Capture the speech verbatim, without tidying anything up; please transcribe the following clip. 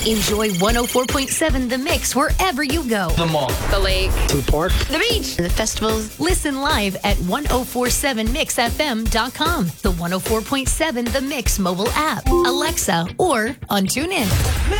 Enjoy one oh four point seven The Mix wherever you go. The mall. The lake. To the park. The beach. The festivals. Listen live at ten forty-seven mix f m dot com, the one oh four point seven The Mix mobile app, Alexa, or on TuneIn.